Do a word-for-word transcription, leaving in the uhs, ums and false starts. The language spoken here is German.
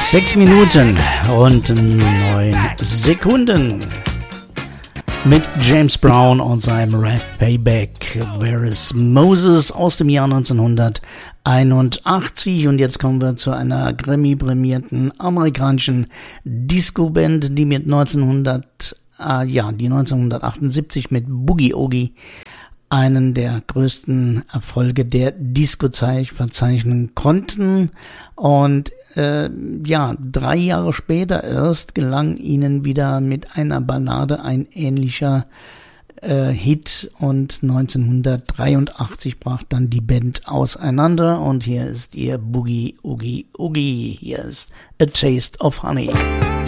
Sechs Minuten und neun Sekunden mit James Brown und seinem Red Payback. Where is Moses aus dem Jahr neunzehnhunderteinundachtzig. Und jetzt kommen wir zu einer Grammy-prämierten amerikanischen Disco-Band, die mit neunzehnhundert, äh, ja, die neunzehnhundertachtundsiebzig mit Boogie Oogie einen der größten Erfolge der Disco-Zeit verzeichnen konnten. Und äh, ja, drei Jahre später erst gelang ihnen wieder mit einer Ballade ein ähnlicher äh, Hit, und neunzehnhundertdreiundachtzig brach dann die Band auseinander, und hier ist ihr Boogie Oogie Oogie. Hier ist A Taste of Honey.